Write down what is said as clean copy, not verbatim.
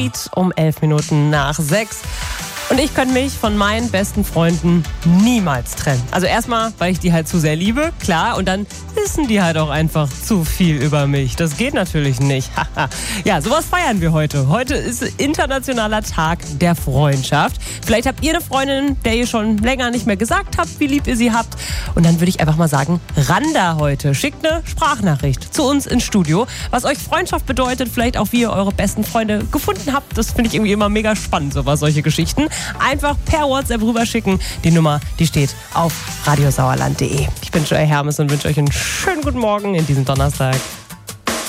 Um 11:11. Und ich könnte mich von meinen besten Freunden niemals trennen. Also erstmal, weil ich die halt zu sehr liebe, klar. Und dann wissen die halt auch einfach zu viel über mich. Das geht natürlich nicht. Ja, sowas feiern wir heute. Heute ist Internationaler Tag der Freundschaft. Vielleicht habt ihr eine Freundin, der ihr schon länger nicht mehr gesagt habt, wie lieb ihr sie habt. Und dann würde ich einfach mal sagen, ran da heute. Schickt eine Sprachnachricht zu uns ins Studio. Was euch Freundschaft bedeutet, vielleicht auch wie ihr eure besten Freunde gefunden habt. Das finde ich irgendwie immer mega spannend, solche Geschichten. Einfach per WhatsApp rüberschicken. Die Nummer, die steht auf radiosauerland.de. Ich bin Joy Hermes und wünsche euch einen schönen guten Morgen in diesem Donnerstag.